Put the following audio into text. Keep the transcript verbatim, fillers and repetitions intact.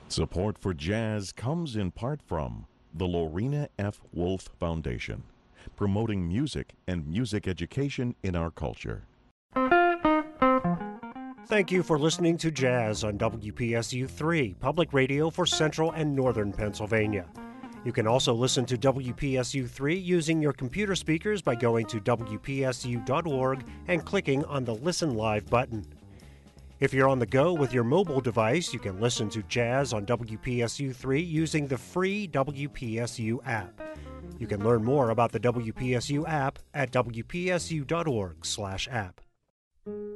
Support for jazz comes in part from the Lorena F. Wolf Foundation, promoting music and music education in our culture. Thank you for listening to Jazz on W P S U three, public radio for central and northern Pennsylvania. You can also listen to W P S U three using your computer speakers by going to W P S U dot org and clicking on the Listen Live button. If you're on the go with your mobile device, you can listen to Jazz on W P S U three using the free W P S U app. You can learn more about the W P S U app at W P S U dot org slash app.